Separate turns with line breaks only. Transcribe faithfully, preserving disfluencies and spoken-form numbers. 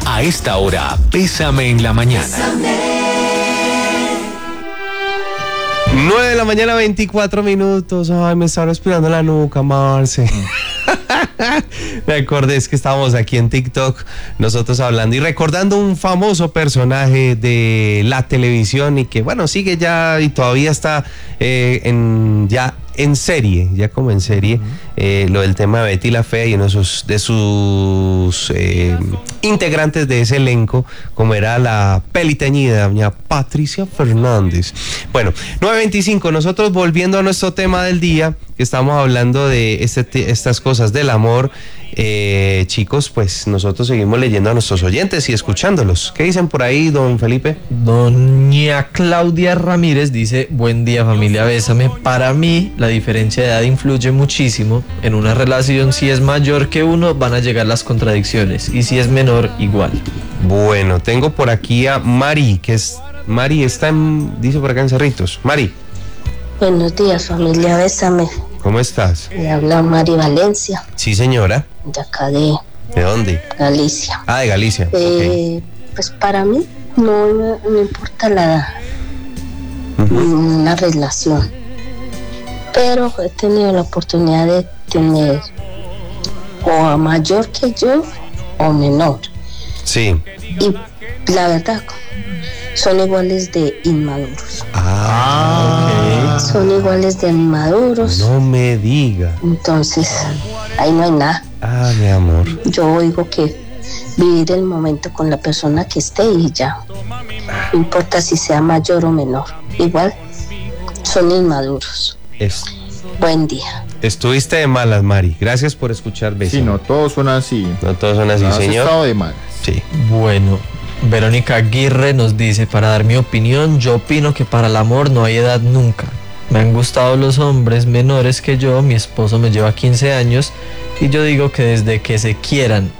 A esta hora, Bésame en la mañana.
nueve de la mañana, veinticuatro minutos. Ay, me estaba respirando la nuca, Marce. Me acordé, es que estábamos aquí en TikTok, nosotros hablando y recordando un famoso personaje de la televisión y que, bueno, sigue ya y todavía está eh, en ya en serie, ya como en serie, uh-huh. eh, lo del tema de Betty la Fea y uno de sus, de sus eh, integrantes de ese elenco, como era la peliteñida, doña Patricia Fernández. Bueno, nueve veinticinco, nosotros volviendo a nuestro tema del día, que estamos hablando de este, estas cosas del amor, eh, chicos, pues nosotros seguimos leyendo a nuestros oyentes y escuchándolos. ¿Qué dicen por ahí, don Felipe?
Doña Claudia Ramírez dice: buen día, familia Bésame. Para mí la diferencia de edad influye muchísimo. En una relación, si es mayor que uno, van a llegar las contradicciones, y si es menor, igual.
Bueno, tengo por aquí a Mari, que es Mari está en, dice por acá en Cerritos. Mari.
Buenos días, familia Bésame.
¿Cómo estás?
Le habla Mari Valencia.
Sí, señora.
De acá de...
¿De dónde?
Galicia.
Ah, de Galicia.
Eh, okay. Pues para mí no me importa la edad. Uh-huh. Una relación. Pero he tenido la oportunidad de tener o a mayor que yo o menor.
Sí.
Y la verdad, son iguales de inmaduros.
Ah,
okay. Son iguales de inmaduros.
No me diga.
Entonces, ahí no hay nada.
Ah, mi amor.
Yo digo que vivir el momento con la persona que esté y ya. No importa si sea mayor o menor. Igual, son inmaduros.
Es.
Buen día.
Estuviste de malas, Mari. Gracias por escuchar Bésame.
Sí, no todos son así.
No todos son así,
no,
señor.
Has estado de malas.
Sí.
Bueno, Verónica Aguirre nos dice: para dar mi opinión, yo opino que para el amor no hay edad nunca. Me han gustado los hombres menores que yo, mi esposo me lleva quince años y yo digo que desde que se quieran